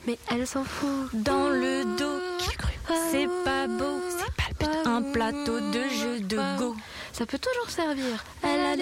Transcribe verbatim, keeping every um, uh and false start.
mais elle s'en fout. Dans le dos, c'est pas beau, c'est pas le but. Un plateau de jeux de go. Ça peut toujours servir. Elle a